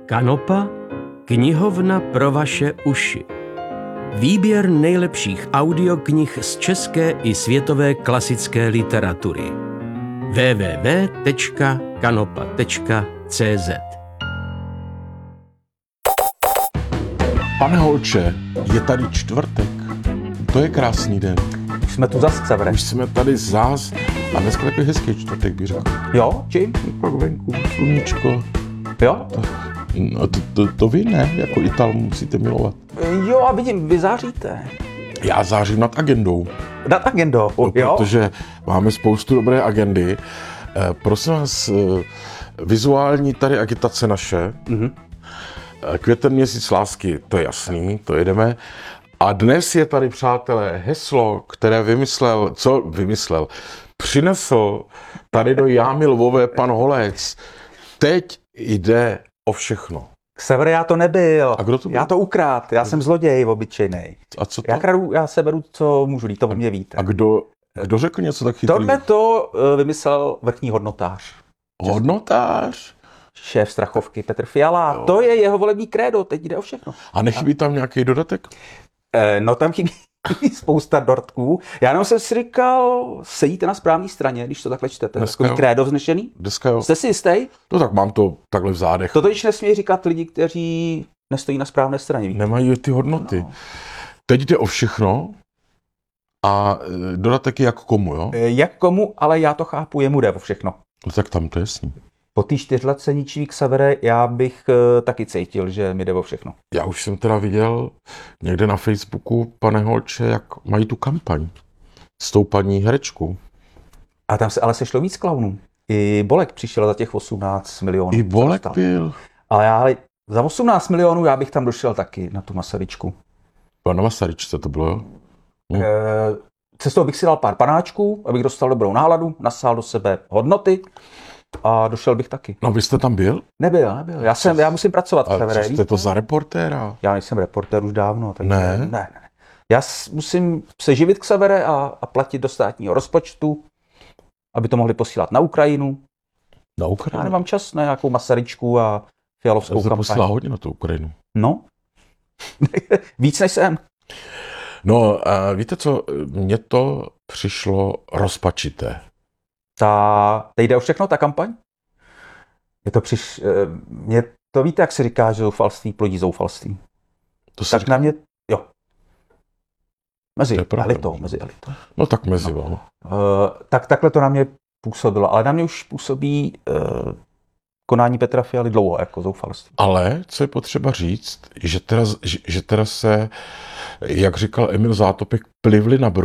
Kanopa, knihovna pro vaše uši. Výběr nejlepších audioknih z české i světové klasické literatury. www.kanopa.cz. Pane Holče, je tady čtvrtek. To je krásný den. Už jsme tu zas, Xavere. Už jsme tady zás a dneska takový hezký čtvrtek, bych řekl. Jo, čím? Pak venku, sluníčko. Jo? No, to vy ne, jako Ital musíte milovat. Jo, a vidím, vy záříte. Já zářím nad agendou. Nad agendou, No, jo? protože máme spoustu dobré agendy. Prosím vás, vizuální tady agitace naše. Mhm. Květen měsíc lásky, to je jasný, to jedeme. A dnes je tady, přátelé, heslo, které přinesl tady do Jámy Lvové pan Holec. Teď jde o všechno. Xavere, já to nebyl. A kdo to byl? Já to ukrát, já jsem zloděj obyčejnej. A co to? Já se beru, co můžu, to o mě víte. A kdo řekl něco tak chytrý? Tohle to vymyslel vrchní hodnotář. Hodnotář? Šéf Strachovky Petr Fiala. Jo. To je jeho volební krédo, teď jde o všechno. A nechybí tam nějaký dodatek? No tam chybí spousta dortků. Já jenom jsem si říkal, sedíte na správné straně, když to takhle čtete. Takový krédo vznešený. Dneska jo. Jste si jistý? No tak mám to takhle v zádech. To totiž nesmí říkat lidi, kteří nestojí na správné straně. Víte? Nemají ty hodnoty. No. Teď jde o všechno a dodatek je jak komu, jo? Jak komu, ale já to chápu, jemu jde o všechno. No tak tam to je jasný. Po té 4letce ničivý Xavere, já bych taky cítil, že mi jde o všechno. Já už jsem teda viděl někde na Facebooku, pane Holče, jak mají tu kampaň s tou paní herečkou. A tam se ale sešlo víc klaunů. I Bolek přišel za těch 18 milionů. I Bolek byl. Ale já za 18 milionů já bych tam došel taky na tu Masaryčku. Na Masaryčce to bylo, jo? No. Cestou bych si dal pár panáčků, abych dostal dobrou náladu, nasál do sebe hodnoty a došel bych taky. No vy jste tam byl? Nebyl. Já musím pracovat. A co jste to za reportéra? Já nejsem reportér už dávno. Takže Ne. Já musím se živit Xavere a platit do státního rozpočtu, aby to mohli posílat na Ukrajinu. Na Ukrajinu? Já nemám čas na nějakou Masaryčku a Fialovskou kampaň. Posílá hodně na tu Ukrajinu. No. Víc než jsem. No, a víte co, mně to přišlo rozpačité. Teď jde o všechno, ta kampaň? Mně to víte, jak se říká, že zoufalství plodí zoufalství. To se tak říká? na mě, jo. Mezi elitou. No tak mezi, no. Tak takhle to na mě působilo, ale na mě už působí konání Petra Fialy dlouho jako zoufalství. Ale co je potřeba říct, že teda se, jak říkal Emil Zátopek, plivli na